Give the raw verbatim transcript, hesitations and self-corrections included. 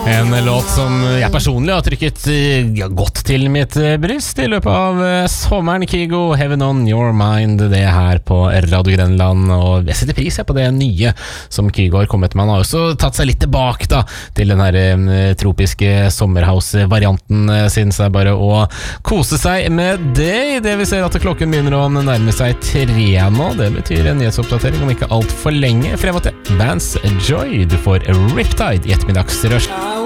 En låt som jeg personlig har trykket ja, godt til mitt bryst i løpet av sommeren. Kygo, Heaven on Your Mind, det her på Radio Grenland. Og jeg setter pris på det nye som Kygo har kommet med. Han har også tatt seg litt tilbake da, til den her um, tropiske sommerhouse-varianten, synes jeg, bare å kose seg med det. I det vi ser at klokken begynner å nærme seg tre nå. Det betyr en nyhetsoppdatering om ikke alt for lenge. Frem til Vance Joy, du får Riptide i ettermiddagsrush.